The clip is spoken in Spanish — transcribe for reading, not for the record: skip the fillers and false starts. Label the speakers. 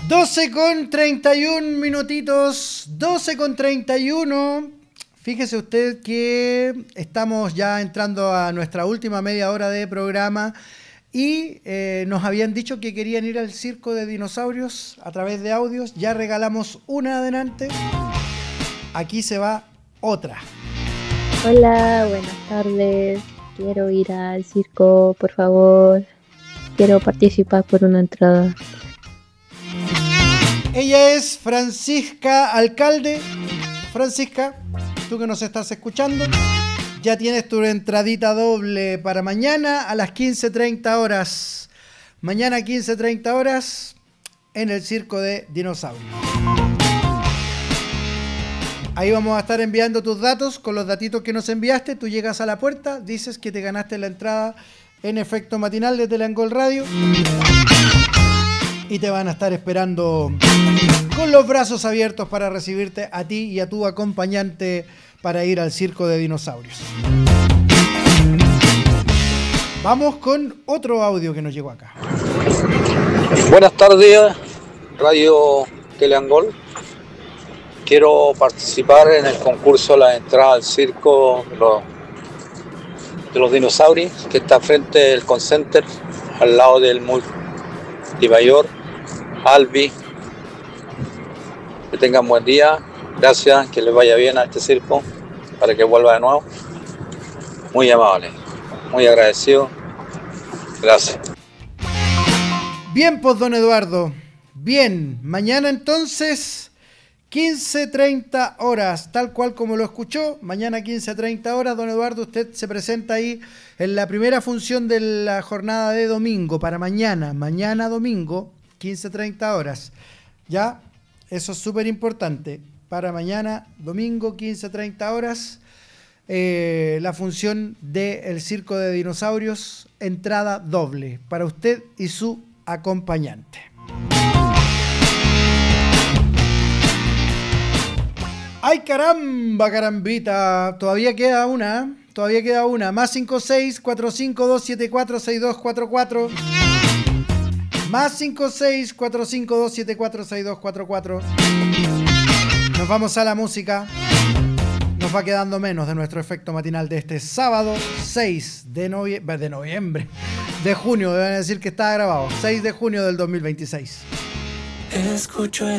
Speaker 1: 12:31 minutitos, 12:31. Fíjese usted que estamos ya entrando a nuestra última media hora de programa y nos habían dicho que querían ir al circo de dinosaurios a través de audios. Ya regalamos una adelante. Aquí se va otra.
Speaker 2: Hola, buenas tardes. Quiero ir al circo, por favor. Quiero participar por una entrada.
Speaker 1: Ella es Francisca Alcalde. Francisca, tú que nos estás escuchando, ya tienes tu entradita doble para mañana a las 15:30 horas. Mañana 15:30 horas en el circo de dinosaurios. Ahí vamos a estar enviando tus datos con los datitos que nos enviaste. Tú llegas a la puerta, dices que te ganaste la entrada en Efecto Matinal de Teleangol Radio y te van a estar esperando con los brazos abiertos para recibirte a ti y a tu acompañante para ir al circo de dinosaurios. Vamos con otro audio que nos llegó acá.
Speaker 3: Buenas tardes, Radio Teleangol. Quiero participar en el concurso de la entrada al circo de los dinosaurios, que está frente del Concenter, al lado del Multimayor, Albi. Que tengan buen día, gracias, que les vaya bien a este circo, para que vuelva de nuevo. Muy amable, muy agradecido, gracias.
Speaker 1: Bien, pues, don Eduardo, bien, mañana entonces 15:30 horas, tal cual como lo escuchó. Mañana 15:30 horas, don Eduardo, usted se presenta ahí en la primera función de la jornada de domingo, para mañana domingo, 15:30 horas. Ya, eso es súper importante. Para mañana domingo, 15:30 horas, la función del circo de dinosaurios, entrada doble para usted y su acompañante. ¡Ay, caramba, carambita! Todavía queda una. Más 56-45-274-6244. Más 56-45-274-6244. Nos vamos a la música. Nos va quedando menos de nuestro efecto matinal de este sábado 6 de noviembre. De junio, deben decir que está grabado. 6 de junio del 2026.
Speaker 4: Escucho el